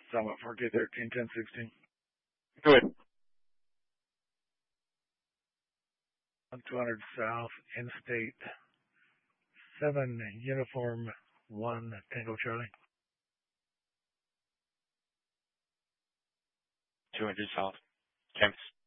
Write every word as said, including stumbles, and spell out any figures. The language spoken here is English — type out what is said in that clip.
Summit for K thirteen ten sixteen. Go ahead. two hundred South, Interstate seven, Uniform one, Tango Charlie. two hundred South, Campus